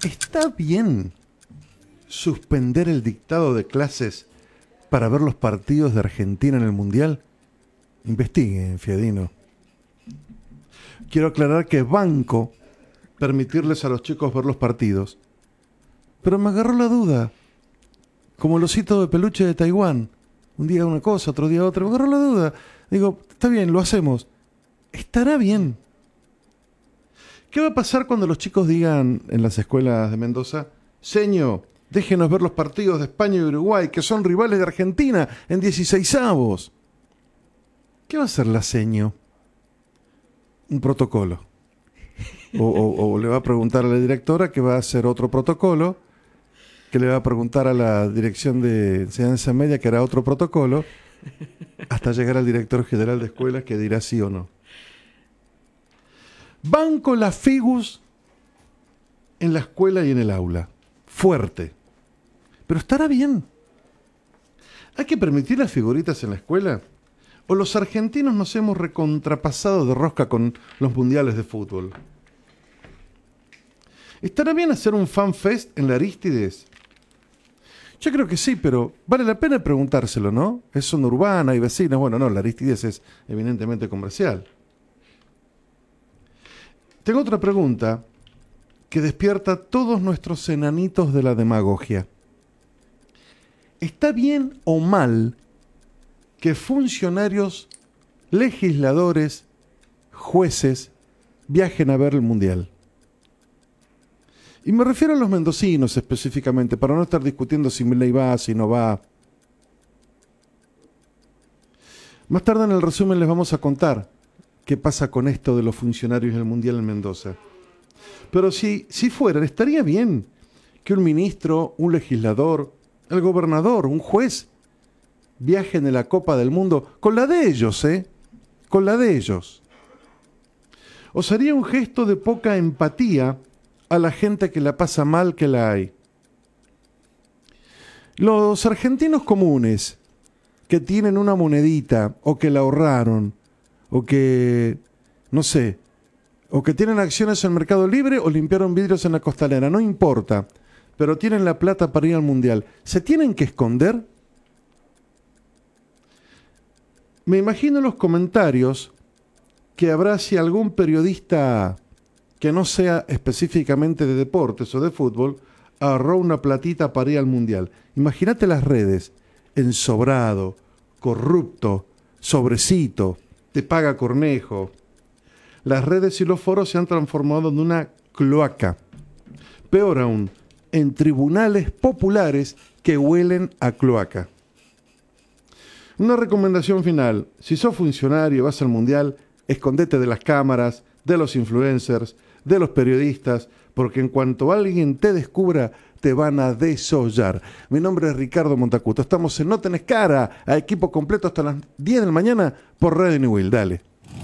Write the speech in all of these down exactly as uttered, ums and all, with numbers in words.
¿Está bien suspender el dictado de clases para ver los partidos de Argentina en el Mundial? Investiguen, Fiadino. Quiero aclarar que banco permitirles a los chicos ver los partidos, pero me agarró la duda, como el osito de peluche de Taiwán. Un día una cosa, otro día otra. Me agarró la duda. Digo, está bien, lo hacemos. ¿Estará bien? ¿Qué va a pasar cuando los chicos digan en las escuelas de Mendoza: señor, déjenos ver los partidos de España y Uruguay, que son rivales de Argentina, en dieciseisavos? ¿Qué va a hacer la seño? Un protocolo. O, o, o le va a preguntar a la directora que va a hacer otro protocolo, que le va a preguntar a la dirección de enseñanza media que hará otro protocolo, hasta llegar al director general de escuelas que dirá sí o no. Banco la figus en la escuela y en el aula. Fuerte. Pero estará bien. ¿Hay que permitir las figuritas en la escuela? ¿O los argentinos nos hemos recontrapasado de rosca con los mundiales de fútbol? ¿Estará bien hacer un fan fest en la Arístides? Yo creo que sí, pero vale la pena preguntárselo, ¿no? Es zona urbana y vecinos. Bueno, no, la Arístides es evidentemente comercial. Tengo otra pregunta que despierta todos nuestros enanitos de la demagogia. ¿Está bien o mal que funcionarios, legisladores, jueces viajen a ver el Mundial? Y me refiero a los mendocinos específicamente, para no estar discutiendo si Milei va, si no va. Más tarde en el resumen les vamos a contar qué pasa con esto de los funcionarios del Mundial en Mendoza. Pero si, si fuera, estaría bien que un ministro, un legislador, el gobernador, un juez, viajen en la Copa del Mundo con la de ellos, ¿eh? Con la de ellos. ¿O sería un gesto de poca empatía a la gente que la pasa mal que la hay? Los argentinos comunes que tienen una monedita o que la ahorraron o que, no sé, o que tienen acciones en Mercado Libre o limpiaron vidrios en la Costanera, no importa, pero tienen la plata para ir al Mundial, ¿se tienen que esconder? Me imagino los comentarios que habrá si algún periodista que no sea específicamente de deportes o de fútbol ahorró una platita para ir al Mundial. Imagínate las redes: ensobrado, corrupto, sobrecito, te paga Cornejo. Las redes y los foros se han transformado en una cloaca. Peor aún, en tribunales populares que huelen a cloaca. Una recomendación final: si sos funcionario, vas al Mundial, escondete de las cámaras, de los influencers, de los periodistas, porque en cuanto alguien te descubra, te van a desollar. Mi nombre es Ricardo Montacuto. Estamos en No Tenés Cara, a equipo completo hasta las diez de la mañana por Radio Newell. Dale.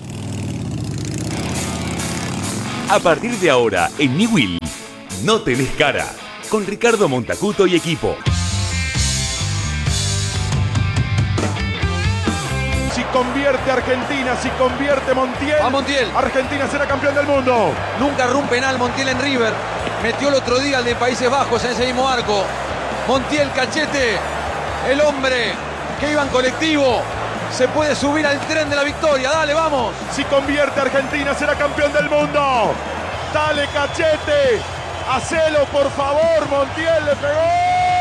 A partir de ahora, en Newell, No Tenés Cara, con Ricardo Montacuto y equipo. Si convierte Argentina, si convierte Montiel, a Montiel, Argentina será campeón del mundo. Nunca erró un penal Montiel en River. Metió el otro día al de Países Bajos en ese mismo arco. Montiel, Cachete, el hombre que iba en colectivo, se puede subir al tren de la victoria. Dale, vamos. Si convierte Argentina, será campeón del mundo. Dale, Cachete, hacelo por favor. Montiel le pegó.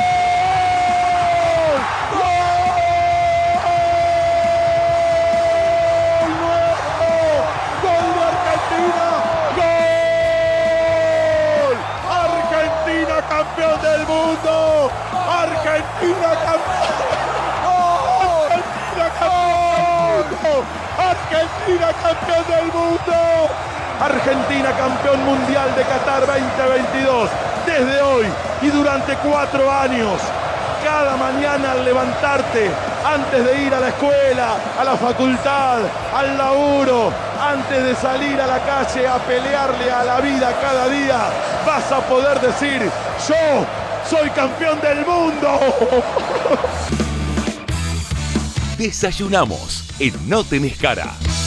¡Campeón del mundo! ¡Argentina campeón! ¡Argentina campeón! ¡Argentina campeón del mundo! Argentina campeón mundial de Qatar veinte veintidós. Desde hoy y durante cuatro años. Cada mañana al levantarte, antes de ir a la escuela, a la facultad, al laburo, antes de salir a la calle a pelearle a la vida cada día, vas a poder decir: yo soy campeón del mundo. Desayunamos en No Tenés Cara.